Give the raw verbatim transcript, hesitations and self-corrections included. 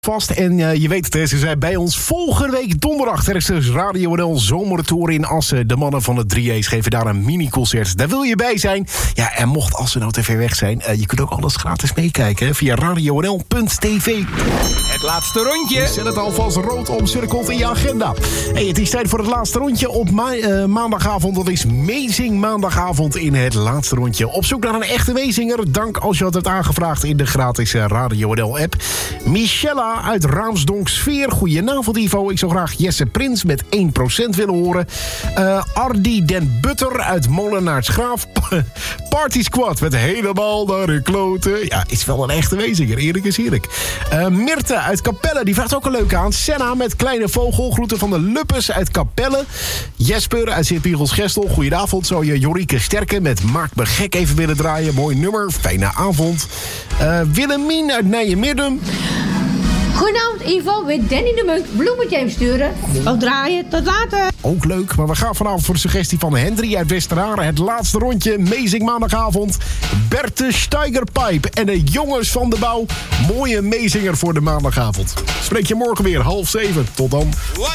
Vast en uh, je weet het, hè, ze zijn bij ons volgende week donderdag tijdens Radio N L Zomertour in Assen. De mannen van het drie A's geven daar een mini-concert. Daar wil je bij zijn. Ja, en mocht Assen nou te ver weg zijn, uh, je kunt ook alles gratis meekijken hè, via radio n l punt t v. Het laatste rondje. Zet het alvast rood omcirkeld in je agenda. Hey, het is tijd voor het laatste rondje op ma- uh, maandagavond. Dat is Mezing maandagavond in het laatste rondje. Op zoek naar een echte meezinger. Dank als je het hebt aangevraagd in de gratis Radio N L app. Michella uit Raamsdonk-Sfeer. Goedenavond, Ivo. Ik zou graag Jesse Prins met één procent willen horen. Uh, Ardi den Butter uit Molenaarsgraaf. Party Squad met helemaal naar de kloten. Ja, is wel een echte wezinger. Eerlijk is eerlijk. Uh, Mirte uit Capelle, die vraagt ook een leuke aan. Senna met Kleine Vogel. Groeten van de Luppes uit Capelle. Jesper uit Sint-Piegels-Gestel. Goedenavond. Zou je Jorike Sterke met Maak me gek even willen draaien? Mooi nummer. Fijne avond. Uh, Willemien uit Nijmegen. Goedenavond, Ivo. Wil Danny de Munk bloemetje even sturen? Ook draaien. Tot later. Ook leuk, maar we gaan vanavond voor de suggestie van Hendry uit Westerharen. Het laatste rondje, Mezing maandagavond. Berthe Steigerpipe en de jongens van de bouw. Mooie meezinger voor de maandagavond. Spreek je morgen weer, half zeven. Tot dan.